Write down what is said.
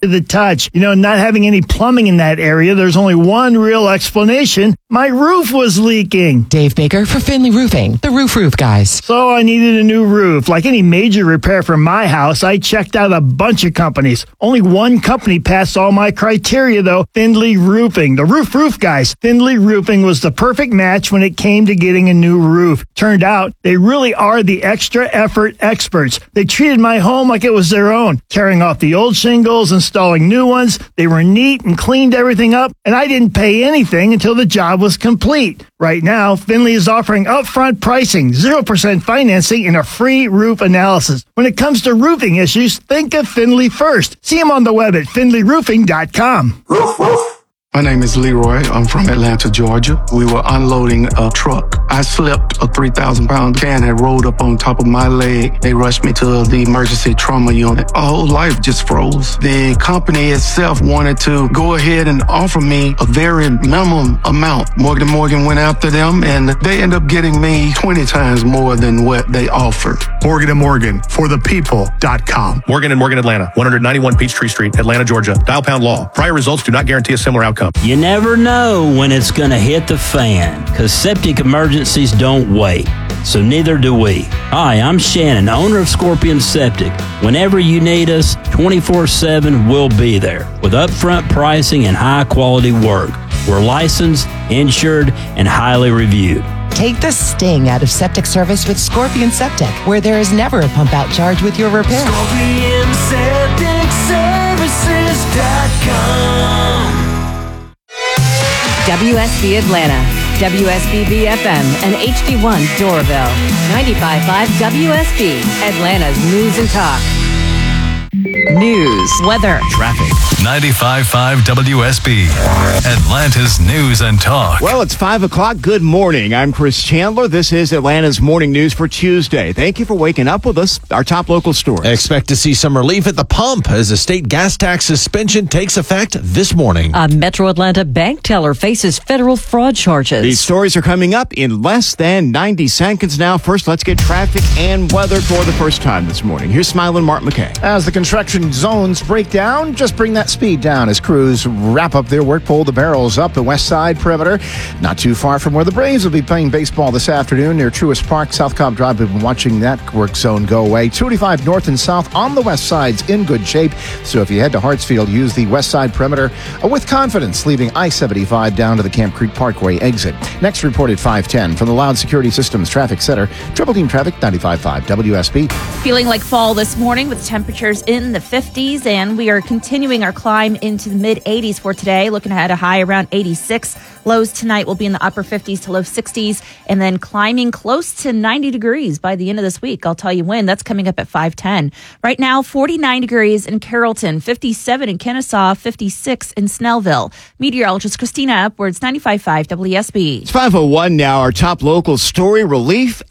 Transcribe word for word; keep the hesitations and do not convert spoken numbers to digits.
to the touch. You know, not having any plumbing in that area, there's only one real explanation. My roof was leaking. Dave Baker for Finley Roofing, the Roof Roof guys. So I needed a new roof. Like any major repair for my house, I checked out a bunch of companies. Only one company passed all my criteria, though, Finley Roofing, the Roof Roof guys. Finley Roofing was the perfect match when it came to getting a new roof. Turned out they really are the extra effort experts. They treated my home like it was their own, tearing off the old shingles, installing new ones. They were neat and cleaned everything up, and I didn't pay anything until the job was complete. Right now, Finley is offering upfront pricing, zero percent financing, and a free roof analysis. When it comes to roofing issues, think of Finley first. See them on the web at finley roofing dot com. Roof, roof. My name is Leroy. I'm from Atlanta, Georgia. We were unloading a truck. I slipped. A three thousand pound can had rolled up on top of my leg. They rushed me to the emergency trauma unit. My whole life just froze. The company itself wanted to go ahead and offer me a very minimum amount. Morgan and Morgan went after them, and they ended up getting me twenty times more than what they offered. Morgan and Morgan, for the people dot com. Morgan and Morgan Atlanta, one ninety-one Peachtree Street, Atlanta, Georgia. Dial pound law. Prior results do not guarantee a similar outcome. You never know when it's going to hit the fan, because septic emergencies don't wait. So neither do we. Hi, I'm Shannon, owner of Scorpion Septic. Whenever you need us, twenty-four seven, we'll be there with upfront pricing and high-quality work. We're licensed, insured, and highly reviewed. Take the sting out of septic service with Scorpion Septic, where there is never a pump-out charge with your repair. Scorpion Septic Services dot com. W S B Atlanta, W S B B F M, and H D one Doraville. ninety-five point five W S B, Atlanta's News and Talk. News, weather, traffic. ninety-five point five W S B, Atlanta's News and Talk. Well, it's five o'clock. Good morning. I'm Chris Chandler. This is Atlanta's Morning News for Tuesday. Thank you for waking up with us. Our top local stories. Expect to see some relief at the pump as a state gas tax suspension takes effect this morning. A Metro Atlanta bank teller faces federal fraud charges. These stories are coming up in less than ninety seconds now. First, let's get traffic and weather for the first time this morning. Here's Smiling Mark McKay. As the construction zones break down, just bring that speed down as crews wrap up their work. Pull the barrels up the west side perimeter, not too far from where the Braves will be playing baseball this afternoon near Truist Park. South Cobb Drive, we've been watching that work zone go away. two eighty-five north and south on the west side's in good shape, so if you head to Hartsfield, use the west side perimeter with confidence, leaving I seventy-five down to the Camp Creek Parkway exit. Next reported five ten from the Loud Security Systems Traffic Center. Triple Team Traffic, ninety-five point five W S B. Feeling like fall this morning with temperatures in the fifties, and we are continuing our climb into the mid eighties for today. Looking ahead, a high around eighty-six. Lows tonight will be in the upper fifties to low sixties, and then climbing close to ninety degrees by the end of this week. I'll tell you when. That's coming up at five ten. Right now, forty-nine degrees in Carrollton, fifty-seven in Kennesaw, fifty-six in Snellville. Meteorologist Christina Upwards, ninety-five point five W S B. It's five oh one now. Our top local story: relief